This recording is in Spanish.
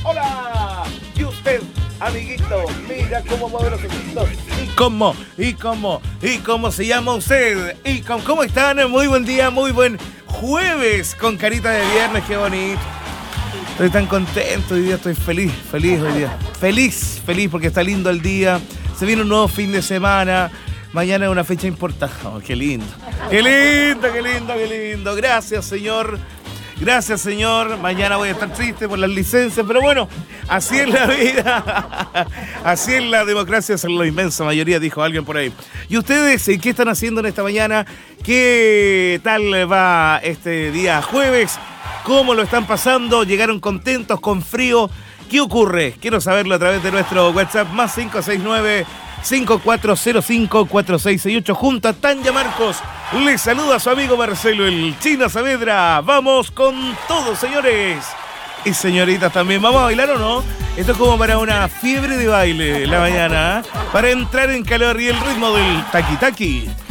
Hola. Y usted, amiguito, mira cómo mueve los ojitos. ¿Y cómo se llama usted? ¿Cómo están? Muy buen día, muy buen jueves con carita de viernes, qué bonito. Estoy tan contento hoy día, estoy feliz hoy día. Feliz porque está lindo el día. Se viene un nuevo fin de semana. Mañana es una fecha importante. Oh, qué lindo. Gracias, señor. Mañana voy a estar triste por las licencias, pero bueno, así es la vida. Así es la democracia, es la inmensa mayoría, dijo alguien por ahí. ¿Y ustedes qué están haciendo en esta mañana? ¿Qué tal va este día jueves? ¿Cómo lo están pasando? ¿Llegaron contentos, con frío? ¿Qué ocurre? Quiero saberlo a través de nuestro WhatsApp más 569-5405-4668. Junto a Tanya Marcos, les saluda a su amigo Marcelo el Chino Saavedra. Vamos con todo, señores y señoritas también. ¿Vamos a bailar o no? Esto es como para una fiebre de baile en la mañana, ¿eh? Para entrar en calor y el ritmo del taqui-taqui.